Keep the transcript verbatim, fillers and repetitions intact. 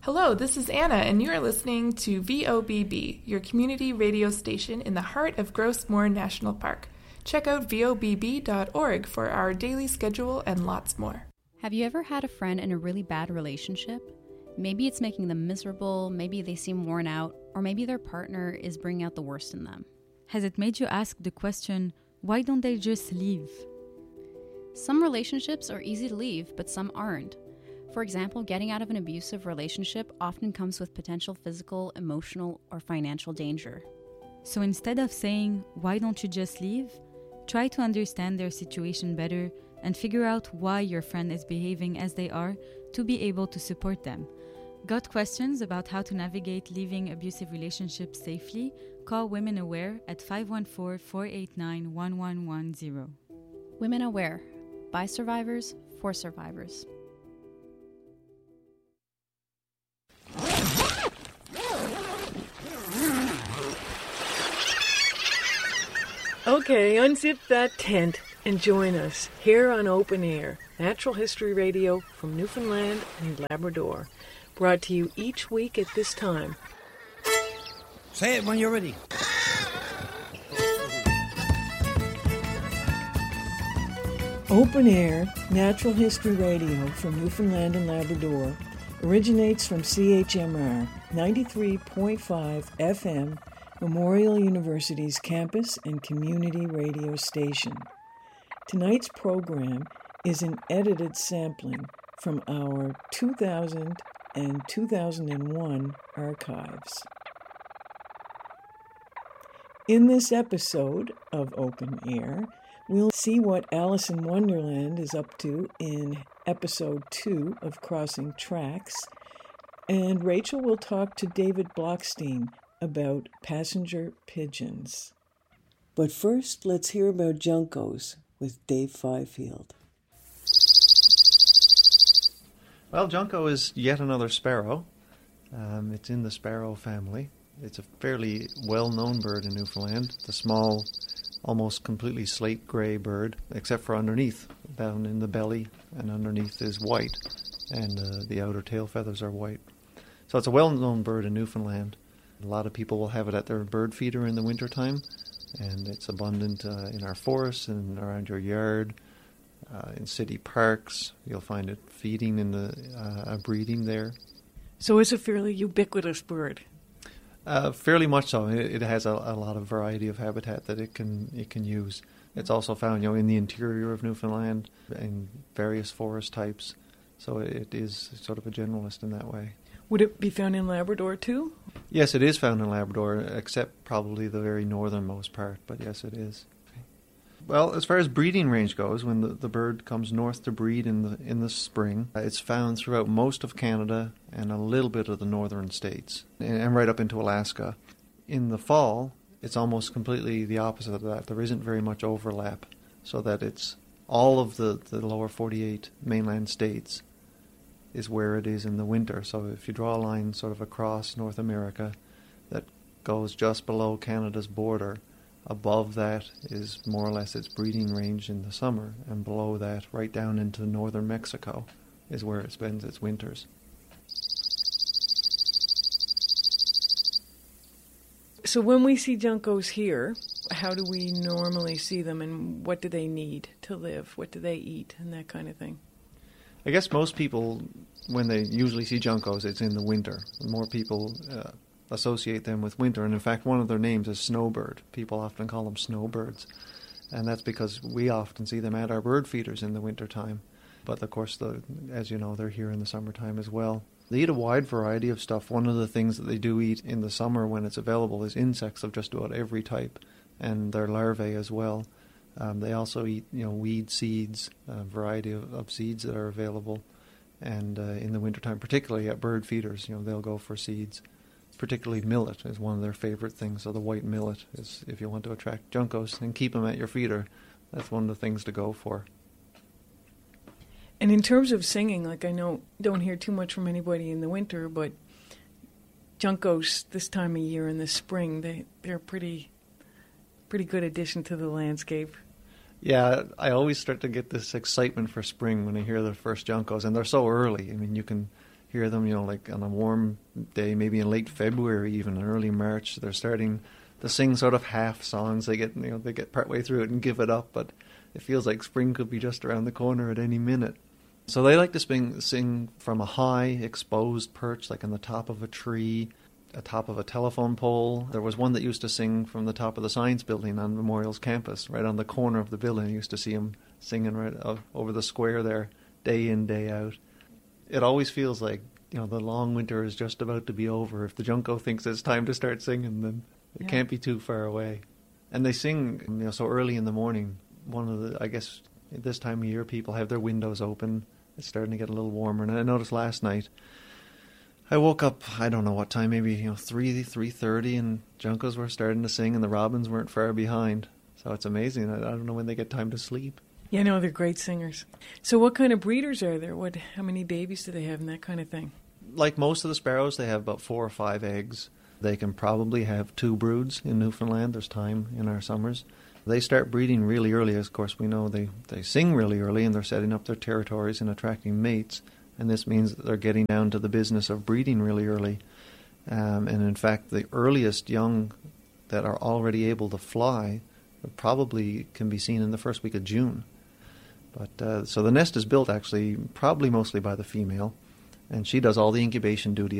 Hello, this is Anna, and you are listening to V O B B, your community radio station in the heart of Gross Moor National Park. Check out V O B B dot org for our daily schedule and lots more. Have you ever had a friend in a really bad relationship? Maybe it's making them miserable, maybe they seem worn out, or maybe their partner is bringing out the worst in them. Has it made you ask the question, why don't they just leave? Some relationships are easy to leave, but some aren't. For example, getting out of an abusive relationship often comes with potential physical, emotional, or financial danger. So instead of saying, why don't you just leave? Try to understand their situation better and figure out why your friend is behaving as they are to be able to support them. Got questions about how to navigate leaving abusive relationships safely? Call Women Aware at five one four, four eight nine, one one one zero. Women Aware. By survivors, for survivors. Okay, unzip that tent and join us here on Open Air, Natural History Radio from Newfoundland and Labrador, brought to you each week at this time. Say it when you're ready. Open Air, Natural History Radio from Newfoundland and Labrador originates from C H M R ninety-three point five F M, Memorial University's campus and community radio station. Tonight's program is an edited sampling from our two thousand and two thousand one archives. In this episode of Open Air, we'll see what Alice in Wonderland is up to in episode two of Crossing Tracks, and Rachel will talk to David Blockstein about passenger pigeons. But first, let's hear about juncos with Dave Fifield. Well, junco is yet another sparrow. Um, it's in the sparrow family. It's a fairly well-known bird in Newfoundland. It's a small, almost completely slate gray bird, except for underneath. Down in the belly and underneath is white, and uh, the outer tail feathers are white. So it's a well-known bird in Newfoundland. A lot of people will have it at their bird feeder in the wintertime, and it's abundant uh, in our forests and around your yard, uh, in city parks. You'll find it feeding in the uh, breeding there. So it's a fairly ubiquitous bird. Uh, fairly much so. It, it has a, a lot of variety of habitat that it can it can use. It's also found, you know, in the interior of Newfoundland in various forest types. So it is sort of a generalist in that way. Would it be found in Labrador too? Yes, it is found in Labrador, except probably the very northernmost part, but yes, it is. Well, as far as breeding range goes, when the, the bird comes north to breed in the in the spring, uh, it's found throughout most of Canada and a little bit of the northern states, and, and right up into Alaska. In the fall, it's almost completely the opposite of that. There isn't very much overlap, so that it's all of the, the lower forty-eight mainland states is where it is in the winter. So if you draw a line sort of across North America that goes just below Canada's border, above that is more or less its breeding range in the summer, and below that, right down into northern Mexico, is where it spends its winters. So when we see juncos here, how do we normally see them, and what do they need to live? What do they eat, and that kind of thing? I guess most people, when they usually see juncos, it's in the winter. More people uh, associate them with winter, and in fact one of their names is snowbird. People often call them snowbirds, and that's because we often see them at our bird feeders in the wintertime. But of course, the, as you know, they're here in the summertime as well. They eat a wide variety of stuff. One of the things that they do eat in the summer when it's available is insects of just about every type, and their larvae as well. Um, they also eat, you know, weed seeds, a variety of, of seeds that are available, and uh, in the wintertime, particularly at bird feeders, you know, they'll go for seeds. Particularly millet is one of their favorite things. So the white millet is, if you want to attract juncos and keep them at your feeder, that's one of the things to go for. And in terms of singing, like I know, don't hear too much from anybody in the winter, but juncos this time of year in the spring, they, they're pretty, pretty good addition to the landscape. Yeah, I always start to get this excitement for spring when I hear the first juncos, and they're so early. I mean, you can hear them, you know, like on a warm day, maybe in late February, even in early March. They're starting to sing sort of half songs. They get, you know, they get partway through it and give it up, but it feels like spring could be just around the corner at any minute. So they like to sing, sing from a high, exposed perch, like on the top of a tree, atop of a telephone pole. There was one that used to sing from the top of the science building on Memorial's campus, right on the corner of the building. I used to see him singing right over the square there, day in, day out. It always feels like, you know, the long winter is just about to be over. If the Junco thinks it's time to start singing, then it yeah. can't be too far away. And they sing, you know, so early in the morning. One of the, I guess, at this time of year, people have their windows open. It's starting to get a little warmer. And I noticed last night, I woke up, I don't know what time, maybe, you know, three, three thirty, and Juncos were starting to sing, and the robins weren't far behind. So it's amazing. I, I don't know when they get time to sleep. Yeah, no, they're great singers. So what kind of breeders are there? What, how many babies do they have and that kind of thing? Like most of the sparrows, they have about four or five eggs. They can probably have two broods in Newfoundland. There's time in our summers. They start breeding really early. Of course, we know they, they sing really early, and they're setting up their territories and attracting mates. And this means that they're getting down to the business of breeding really early. Um, and in fact, the earliest young that are already able to fly probably can be seen in the first week of June. But uh, so the nest is built actually probably mostly by the female, and she does all the incubation duty